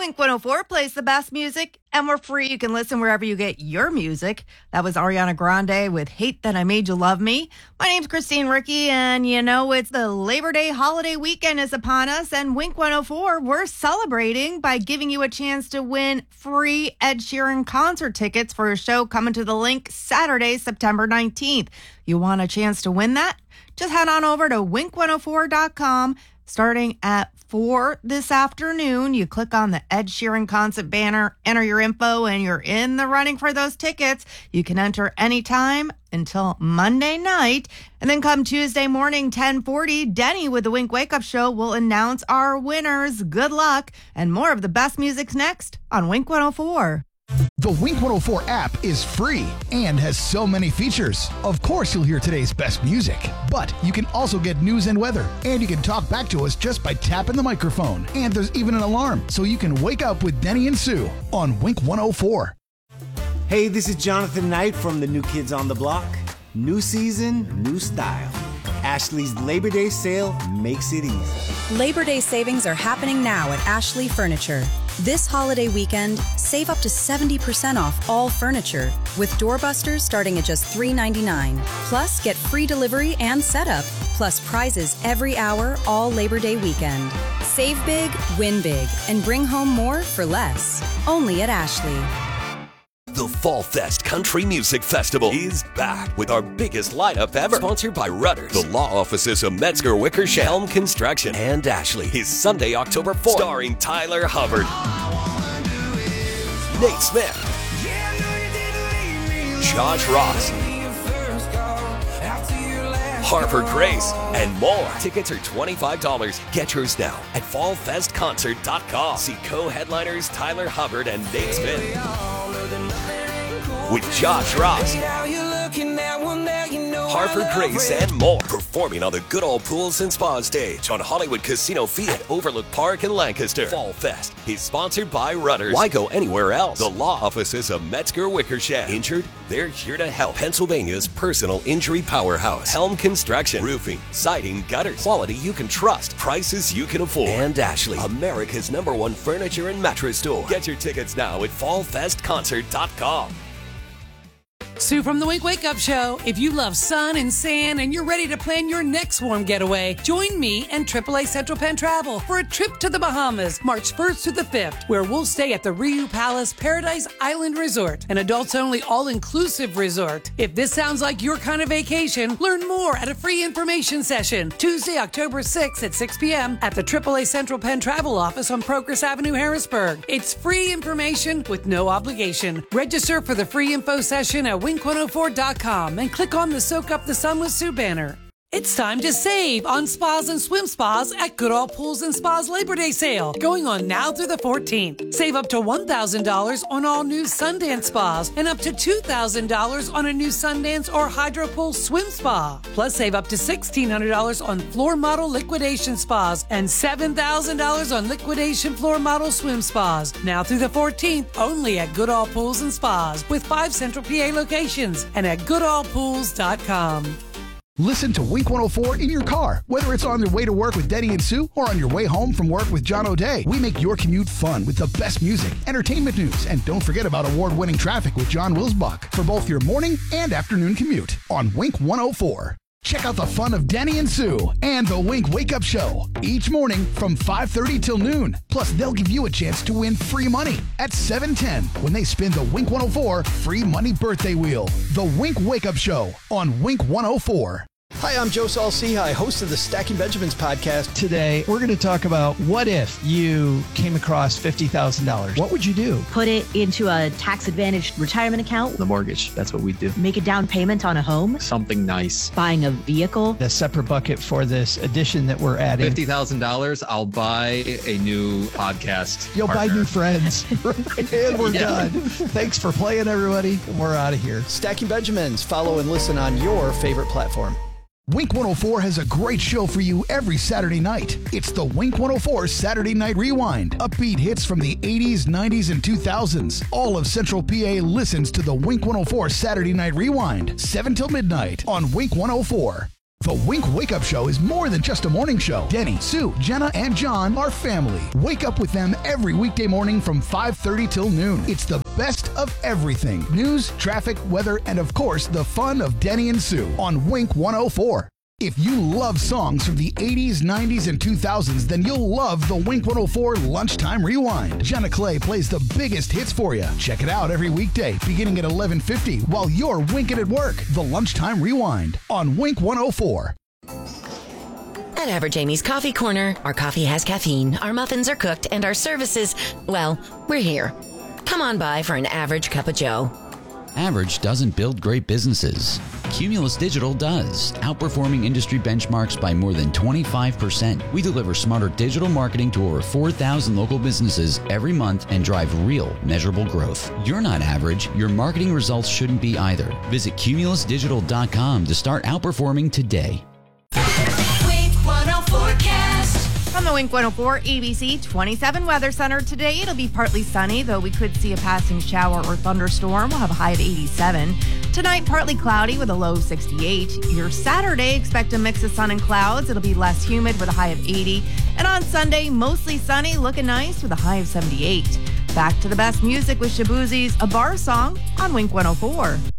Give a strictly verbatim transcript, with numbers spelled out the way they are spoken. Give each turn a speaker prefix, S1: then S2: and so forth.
S1: Wink one oh four plays the best music, and we're free. You can listen wherever you get your music. That was Ariana Grande with Hate That I Made You Love Me. My name's Christine Ricky, and you know, it's the Labor Day holiday weekend is upon us, and Wink one oh four, we're celebrating by giving you a chance to win free Ed Sheeran concert tickets for a show coming to the Link Saturday, September nineteenth. You want a chance to win that? Just head on over to wink one oh four dot com. Starting at four this afternoon, you click on the Ed Sheeran concert banner, enter your info, and you're in the running for those tickets. You can enter anytime until Monday night. And then come Tuesday morning, ten forty, Denny with the Wink Wake Up Show will announce our winners. Good luck. And more of the best music's next on Wink one oh four.
S2: The Wink one oh four app is free and has so many features. Of course, you'll hear today's best music, but you can also get news and weather, and you can talk back to us just by tapping the microphone. And there's even an alarm, so you can wake up with Denny and Sue on Wink one oh four.
S3: Hey, this is Jonathan Knight from the New Kids on the Block. New season, new style. Ashley's Labor Day sale makes it easy.
S4: Labor Day savings are happening now at Ashley Furniture. This holiday weekend, save up to seventy percent off all furniture with doorbusters starting at just three ninety-nine. Plus, get free delivery and setup, plus prizes every hour all Labor Day weekend. Save big, win big, and bring home more for less. Only at Ashley.
S5: The Fall Fest Country Music Festival is back with our biggest lineup ever. Sponsored by Rudders, the law offices of Metzger Wickersham, Helm Construction, and Ashley. Is Sunday, October fourth. Starring Tyler Hubbard, Nate Smith, Josh Ross, Harper Grace, and more. Tickets are twenty-five dollars. Get yours now at fall fest concert dot com. See co-headliners Tyler Hubbard and Nate Smith with Josh Ross, Harper Grace, and more. Performing on the Good Old Pools and Spa stage on Hollywood Casino Field at Overlook Park in Lancaster. Fall Fest is sponsored by Rudders. Why go anywhere else? The law offices of Metzger Wickersham. Injured? They're here to help. Pennsylvania's personal injury powerhouse. Helm Construction. Roofing, siding, gutters. Quality you can trust. Prices you can afford. And Ashley, America's number one furniture and mattress store. Get your tickets now at fall fest concert dot com.
S6: Sue from the Wink Wake Up Show. If you love sun and sand and you're ready to plan your next warm getaway, join me and triple A Central Penn Travel for a trip to the Bahamas, March first to the fifth, where we'll stay at the Riu Palace Paradise Island Resort, an adults-only all-inclusive resort. If this sounds like your kind of vacation, learn more at a free information session, Tuesday, October sixth at six p.m. at the triple A Central Penn Travel office on Progress Avenue, Harrisburg. It's free information with no obligation. Register for the free info session at wink one oh four dot com and click on the Soak Up the Sun with Sue banner. It's time to save on spas and swim spas at Goodall Pools and Spas Labor Day sale, going on now through the fourteenth. Save up to one thousand dollars on all new Sundance spas and up to two thousand dollars on a new Sundance or Hydro Pool swim spa. Plus, save up to sixteen hundred dollars on floor model liquidation spas and seven thousand dollars on liquidation floor model swim spas. Now through the fourteenth, only at Goodall Pools and Spas with five Central P A locations and at goodall pools dot com.
S2: Listen to Wink one oh four in your car, whether it's on your way to work with Denny and Sue or on your way home from work with John O'Day. We make your commute fun with the best music, entertainment news, and don't forget about award-winning traffic with John Wilsbach for both your morning and afternoon commute on Wink one oh four. Check out the fun of Denny and Sue and the Wink Wake Up Show each morning from five thirty till noon. Plus, they'll give you a chance to win free money at seven ten when they spin the Wink one oh four Free Money Birthday Wheel. The Wink Wake Up Show on Wink one oh four.
S7: Hi, I'm Joe Saul-Sehy, host of the Stacking Benjamins podcast.
S8: Today, we're going to talk about what if you came across fifty thousand dollars. What would you do?
S9: Put it into a tax-advantaged retirement account.
S10: The mortgage, that's what we do.
S9: Make a down payment on a home.
S10: Something nice.
S9: Buying a vehicle.
S8: A separate bucket for this addition that we're adding.
S10: fifty thousand dollars, I'll buy a new podcast
S8: You'll
S10: partner.
S8: buy new friends. And we're yeah. done. Thanks for playing, everybody. We're out of here.
S7: Stacking Benjamins. Follow and listen on your favorite platform.
S2: Wink one oh four has a great show for you every Saturday night. It's the Wink one oh four Saturday Night Rewind. Upbeat hits from the eighties, nineties, and two thousands. All of Central P A listens to the Wink one oh four Saturday Night Rewind, seven till midnight on Wink one oh four. The Wink Wake Up Show is more than just a morning show. Denny, Sue, Jenna, and John are family. Wake up with them every weekday morning from five thirty till noon. It's the best of everything. News, traffic, weather, and of course, the fun of Denny and Sue on Wink one oh four. If you love songs from the eighties, nineties, and two thousands, then you'll love the Wink one oh four Lunchtime Rewind. Jenna Clay plays the biggest hits for you. Check it out every weekday, beginning at eleven fifty, while you're winking at work. The Lunchtime Rewind on Wink one oh four.
S11: At Average Amy's Coffee Corner, our coffee has caffeine, our muffins are cooked, and our services, well, we're here. Come on by for an average cup of joe.
S12: Average doesn't build great businesses. Cumulus Digital does, outperforming industry benchmarks by more than twenty-five percent. We deliver smarter digital marketing to over four thousand local businesses every month and drive real, measurable growth. You're not average. Your marketing results shouldn't be either. Visit cumulus digital dot com to start outperforming today.
S1: Wink one oh four cast. From the Wink one oh four A B C twenty-seven Weather Center today, it'll be partly sunny, though we could see a passing shower or thunderstorm. We'll have a high of eighty-seven. Tonight, partly cloudy with a low of sixty-eight. Your Saturday, expect a mix of sun and clouds. It'll be less humid with a high of eighty. And on Sunday, mostly sunny, looking nice with a high of seventy-eight. Back to the best music with Shaboozie's A Bar Song on Wink one oh four.